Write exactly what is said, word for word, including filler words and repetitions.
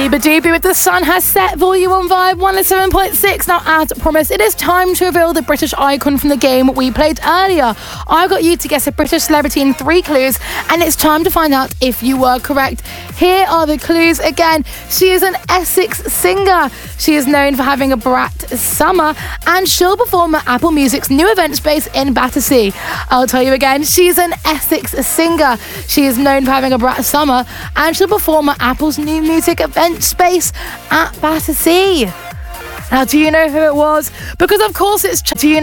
Biba Doobie with The Sun Has Set for you on Vibe one oh seven point six. Now, as promised, it is time to reveal the British icon from the game we played earlier. I got you to guess a British celebrity in three clues, and it's time to find out if you were correct. Here are the clues again. She is an Essex singer. She is known for having a brat summer, and she'll perform at Apple Music's new event space in Battersea. I'll tell you again, she's an Essex singer. She is known for having a brat summer, and she'll perform at Apple's new music event space at Battersea. Now, do you know who it was? Because of course it's... Do you